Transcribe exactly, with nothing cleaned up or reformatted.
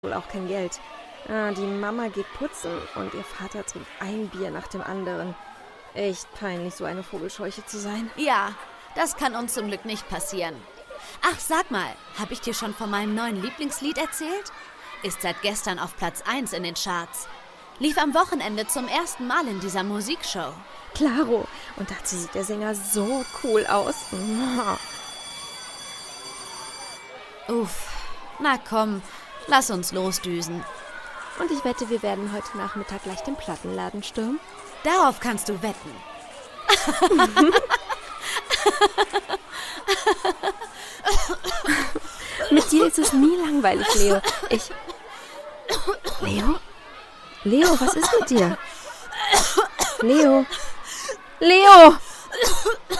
wohl auch kein Geld. Ah, die Mama geht putzen und ihr Vater trinkt ein Bier nach dem anderen. Echt peinlich, so eine Vogelscheuche zu sein. Ja, das kann uns zum Glück nicht passieren. Ach, sag mal, habe ich dir schon von meinem neuen Lieblingslied erzählt? Ist seit gestern auf Platz eins in den Charts. Lief am Wochenende zum ersten Mal in dieser Musikshow. Klaro, und dazu sieht der Sänger so cool aus. Uff, na komm, lass uns losdüsen. Und ich wette, wir werden heute Nachmittag gleich den Plattenladen stürmen. Darauf kannst du wetten. Mit dir ist es nie langweilig, Leo. Ich... Leo? Leo, was ist mit dir? Leo? Leo!